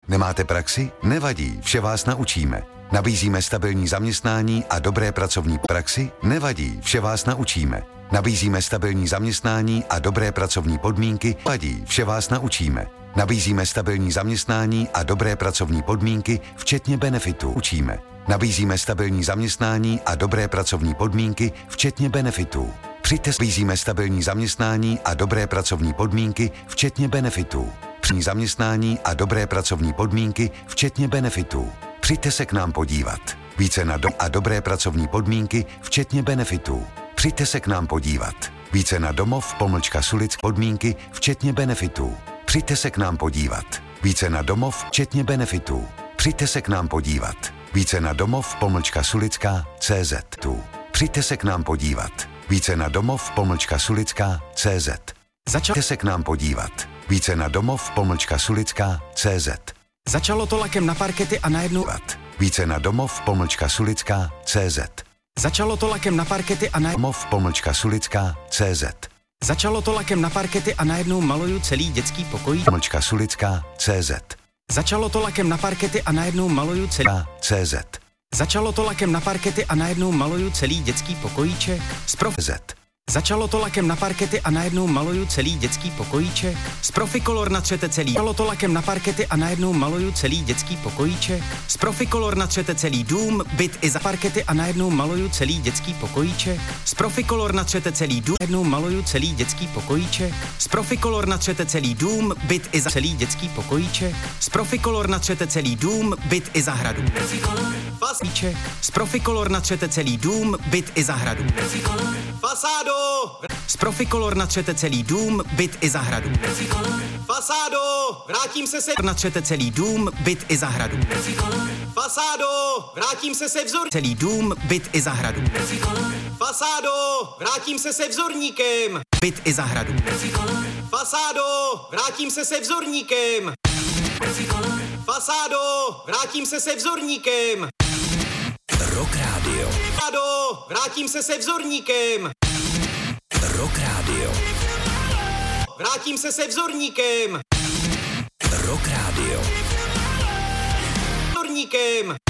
Nemáte praxi? Nevadí, vše vás naučíme. Nabízíme stabilní zaměstnání a dobré pracovní praxi? Nevadí, vše vás naučíme. Nabízíme stabilní zaměstnání a dobré pracovní podmínky? Nevadí, vše vás naučíme. Nabízíme stabilní zaměstnání a dobré pracovní podmínky, včetně benefitů. Učíme. Nabízíme stabilní zaměstnání a dobré pracovní podmínky, včetně benefitů. Nabízíme stabilní zaměstnání a dobré pracovní podmínky, včetně benefitů. Při zaměstnání a dobré pracovní podmínky, včetně benefitů. Přijďte se k nám podívat. Více na a dobré pracovní podmínky, včetně benefitů. Přijďte se k nám podívat. Více na domov-Sulic podmínky, včetně benefitů. Přijďte se k nám podívat. Více na domov, včetně benefitů. Přijďte se k nám podívat. Více na domov-Sulická.cz. Přijďte se k nám podívat. Více na domov-Sulická.cz. Začalte se k nám podívat. Více na domov-Sulická.cz. Začalo to lakem na parkety a najednou... Více na domov-Sulická.cz. Začalo to lakem na parkety a najednou... Domov-Sulická.cz. Začalo to lakem na parkety a najednou maluju celý dětský pokojík. Sulická.cz. Začalo to lakem na parkety a najednou maluju celý... CZ. Začalo to lakem na parkety a najednou maluju celý dětský pokojíček. Začalo to lakem na parkety a najednou maluju celý dětský pokojíček. Z Proficolor natřete celý. Začalo to lakem na parkety a najednou maluju celý dětský pokojíček. Z Proficolor natřete celý dům, byt i za parkety a najednou maluju celý dětský pokojíček. Z Proficolor natřete celý dům, najednou maluju celý dětský pokojíček. Z Proficolor natřete celý dům, byt i za celý dětský pokojíček. Z Proficolor natřete celý dům, byt i zahradu. Z Proficolor natřete celý dům, byt i zahradu. Fasádo! Z Proficolor natřete celý dům, byt i zahradu. Fasádo! Vrátím se natřete celý dům, byt i zahradu. Fasádo! Vrátím se vzor... Celý dům, byt i zahradu. Fasádo! Vrátím se vzorníkem. Byt i zahradu. Fasádo! Vrátím se vzorníkem. Fasádo! Vrátím se vzorníkem. Rock Radio. Fasádo! Vrátím se vzorníkem. Rock Radio. Vrátím se vzorníkem. Rock Radio. Vzorníkem.